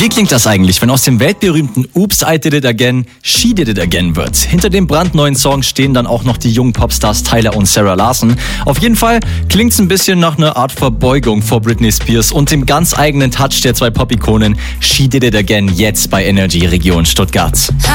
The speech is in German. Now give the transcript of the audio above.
Wie klingt das eigentlich, wenn aus dem weltberühmten Oops, I Did It Again, She Did It Again wird? Hinter dem brandneuen Song stehen dann auch noch die jungen Popstars Tyler und Sarah Larson. Auf jeden Fall klingt's ein bisschen nach einer Art Verbeugung vor Britney Spears und dem ganz eigenen Touch der zwei Pop-Ikonen. She Did It Again jetzt bei Energy Region Stuttgart.